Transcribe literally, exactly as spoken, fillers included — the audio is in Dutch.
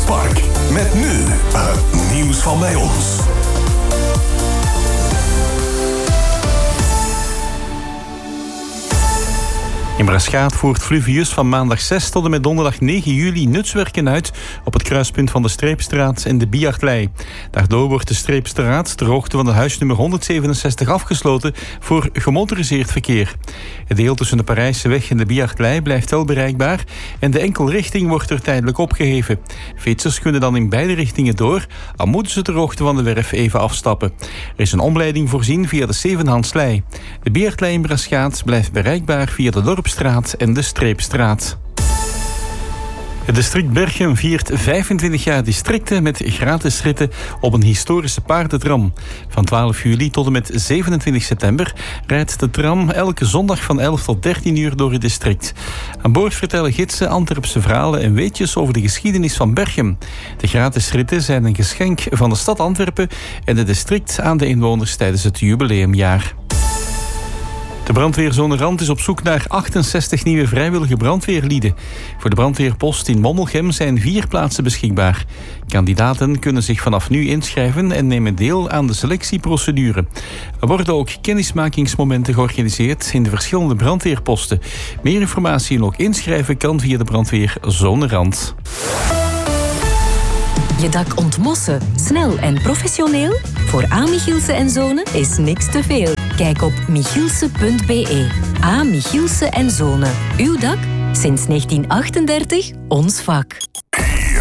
Park. Met nu het nieuws van bij ons. In Braschaat voert Fluvius van maandag zes tot en met donderdag negen juli nutswerken uit op het kruispunt van de Streepstraat en de Biachtlei. Daardoor wordt de Streepstraat ter hoogte van de huisnummer honderdzevenenzestig afgesloten voor gemotoriseerd verkeer. Het deel tussen de Parijseweg en de Biachtlei blijft wel bereikbaar en de enkelrichting wordt er tijdelijk opgeheven. Fietsers kunnen dan in beide richtingen door, al moeten ze ter hoogte van de werf even afstappen. Er is een omleiding voorzien via de Zevenhandslei. De Biachtlei in Braschaat blijft bereikbaar via de Dorp Straat en de Streepstraat. Het district Berchem viert vijfentwintig jaar districten met gratis ritten op een historische paardentram. Van twaalf juli tot en met zevenentwintig september rijdt de tram elke zondag van elf tot dertien uur door het district. Aan boord vertellen gidsen Antwerpse verhalen en weetjes over de geschiedenis van Berchem. De gratis ritten zijn een geschenk van de stad Antwerpen en het district aan de inwoners tijdens het jubileumjaar. De brandweerzone Rand is op zoek naar achtenzestig nieuwe vrijwillige brandweerlieden. Voor de brandweerpost in Mondelgem zijn vier plaatsen beschikbaar. Kandidaten kunnen zich vanaf nu inschrijven en nemen deel aan de selectieprocedure. Er worden ook kennismakingsmomenten georganiseerd in de verschillende brandweerposten. Meer informatie en ook inschrijven kan via de brandweerzone Rand. Je dak ontmossen, snel en professioneel? Voor A. Michielsen en Zonen is niks te veel. Kijk op michielsen punt b e. A. Michielsen en Zonen. Uw dak? Sinds negentien achtendertig ons vak.